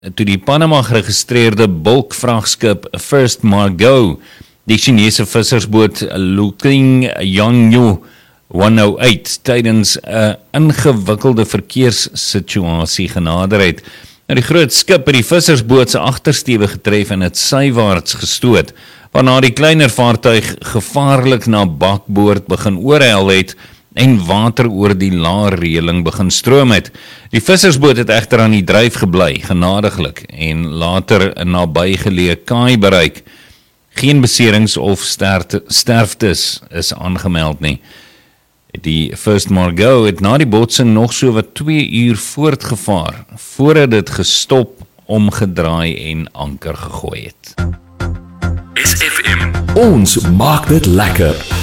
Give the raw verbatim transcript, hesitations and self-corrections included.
toe die Panama geregistreerde bulkvragskip First Margot die Chinese vissersboot Luqing Yangyu honderdagt tydens 'n ingewikkelde verkeerssituasie genader het. Die groot skip het die vissersboot se agtersteewe getref en het sywaarts gestoot, waarna die kleiner vaartuig gevaarlik na bakboord begin oorhel het en water oor die laarreëling begin stroom het. Die vissersboot het egter aan die dryf gebly, genadiglik, en later 'n nabygeleë kaai bereik. Geen beserings of sterte, sterftes is aangemeld nie. Die First Margot het na die botsing nog so wat twee uur voortgevaar, voordat dit gestop, omgedraai en anker gegooi het. S F M. Ons maak dit lekker.